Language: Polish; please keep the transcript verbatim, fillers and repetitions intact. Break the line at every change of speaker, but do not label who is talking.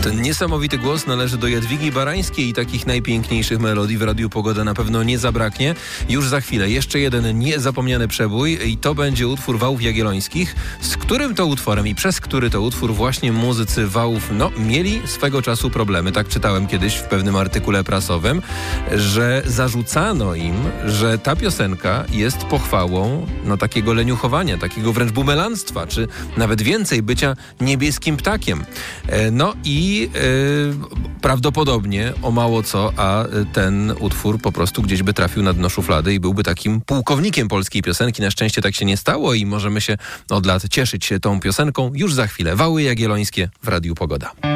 Ten niesamowity głos należy do Jadwigi Barańskiej i takich najpiękniejszych melodii w Radiu Pogoda na pewno nie zabraknie. Już za chwilę jeszcze jeden niezapomniany przebój i to będzie utwór Wałów Jagiellońskich, z którym to utworem i przez który to utwór właśnie muzycy Wałów no, mieli swego czasu problemy. Tak czytałem kiedyś w pewnym artykule prasowym, że zarzucano im, że ta piosenka jest pochwałą no, takiego leniuchowania, takiego wręcz bumelanstwa, czy nawet więcej bycia niebieskim ptakiem. No i I yy, prawdopodobnie o mało co, a ten utwór po prostu gdzieś by trafił na dno szuflady i byłby takim pułkownikiem polskiej piosenki. Na szczęście tak się nie stało i możemy się od lat cieszyć się tą piosenką. Już za chwilę Wały Jagiellońskie w Radiu Pogoda.